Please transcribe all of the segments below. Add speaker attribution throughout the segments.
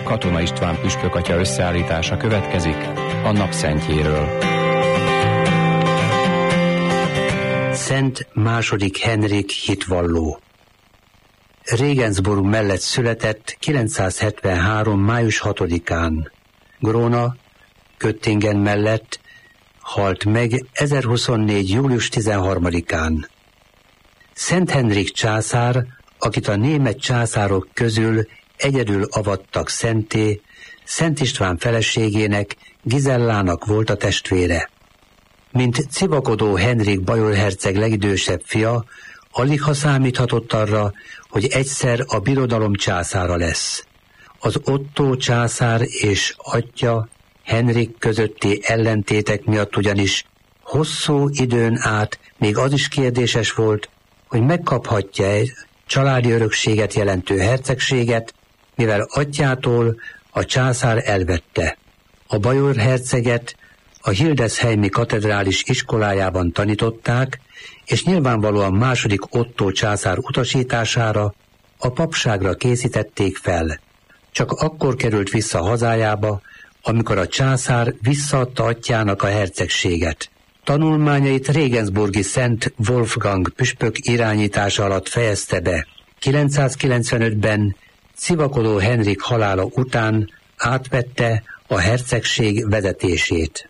Speaker 1: Katona István püspökatya összeállítása következik a napszentjéről.
Speaker 2: Szent II. Henrik hitvalló. Regensburg mellett született 973. május 6-án. Gróna, Göttingen mellett halt meg 1024. július 13-án. Szent Henrik császár, akit a német császárok közül egyedül avattak szentté, Szent István feleségének, Gizellának volt a testvére. Mint civakodó Henrik bajor herceg legidősebb fia, aligha számíthatott arra, hogy egyszer a birodalom császára lesz. Az Ottó császár és atya Henrik közötti ellentétek miatt ugyanis hosszú időn át még az is kérdéses volt, hogy megkaphatja egy családi örökséget jelentő hercegséget, mivel atyától a császár elvette. A bajor herceget a Hildesheimi katedrális iskolájában tanították, és nyilvánvalóan II. Ottó császár utasítására a papságra készítették fel. Csak akkor került vissza hazájába, amikor a császár visszaadta atyának a hercegséget. Tanulmányait regensburgi Szent Wolfgang püspök irányítása alatt fejezte be. 995-ben civakodó Henrik halála után átvette a hercegség vezetését.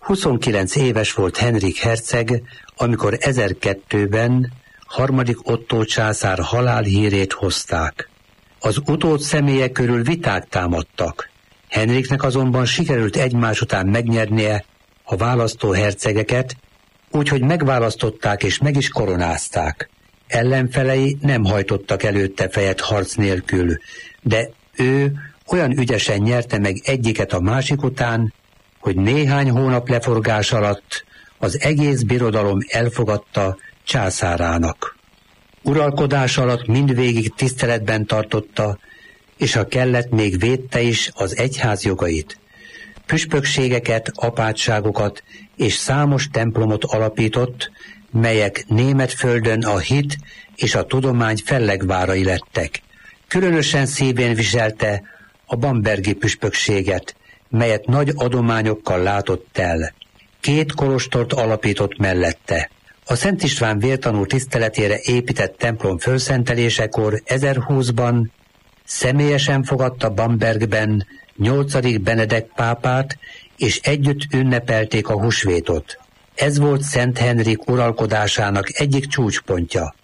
Speaker 2: 29 éves volt Henrik herceg, amikor 1002-ben III. Ottó császár halálhírét hozták. Az utód személye körül viták támadtak. Henriknek azonban sikerült egymás után megnyernie a választó hercegeket, úgyhogy megválasztották és meg is koronázták. Ellenfelei nem hajtottak előtte fejet harc nélkül, de ő olyan ügyesen nyerte meg egyiket a másik után, hogy néhány hónap leforgás alatt az egész birodalom elfogadta császárának. Uralkodás alatt mindvégig tiszteletben tartotta, és ha kellett, még védte is az egyház jogait. Püspökségeket, apátságokat és számos templomot alapított, melyek német földön a hit és a tudomány fellegvárai lettek. Különösen szívén viselte a bambergi püspökséget, melyet nagy adományokkal látott el. 2 kolostort alapított mellette. A Szent István vértanú tiszteletére épített templom fölszentelésekor 1020-ban személyesen fogadta Bambergben 8. Benedek pápát, és együtt ünnepelték a húsvétot. Ez volt Szent Henrik uralkodásának egyik csúcspontja.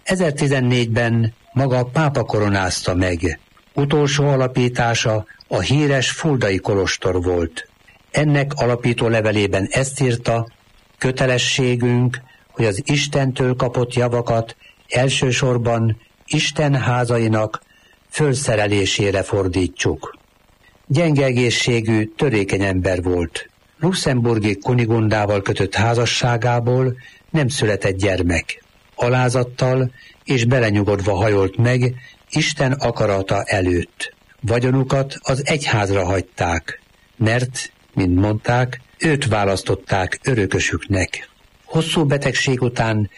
Speaker 2: 1014-ben maga a pápa koronázta meg. Utolsó alapítása a híres Fuldai kolostor volt. Ennek alapító levelében ezt írta: kötelességünk, hogy az Istentől kapott javakat elsősorban Isten házainak fölszerelésére fordítsuk. Gyenge egészségű, törékeny ember volt. Luxemburgi Kunigundával kötött házasságából nem született gyermek. Alázattal és belenyugodva hajolt meg Isten akarata előtt. Vagyonukat az egyházra hagyták, mert, mint mondták, őt választották örökösüknek. Hosszú betegség után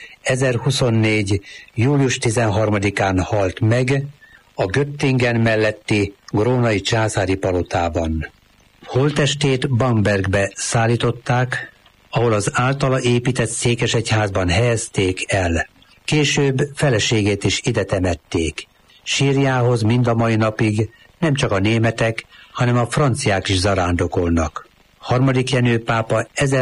Speaker 2: 1024. július 13-án halt meg a Göttingen melletti grónai császári palotában. Holttestét Bambergbe szállították, ahol az általa épített székesegyházban helyezték el. Később feleségét is ide temették. Sírjához mind a mai napig nem csak a németek, hanem a franciák is zarándokolnak. 3. Jenő pápa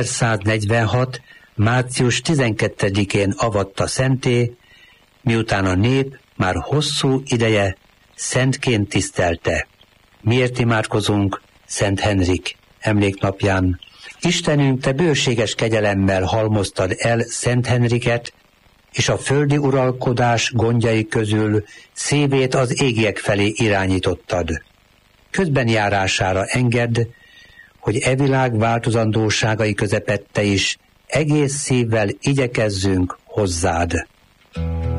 Speaker 2: 1146. március 12-én avatta szentté, miután a nép már hosszú ideje szentként tisztelte. Miért imádkozunk Szent Henrik emléknapján? Istenünk, te bőséges kegyelemmel halmoztad el Szent Henriket, és a földi uralkodás gondjai közül szívét az égiek felé irányítottad. Közbenjárására engedd, hogy e világ változandóságai közepette is egész szívvel igyekezzünk hozzád.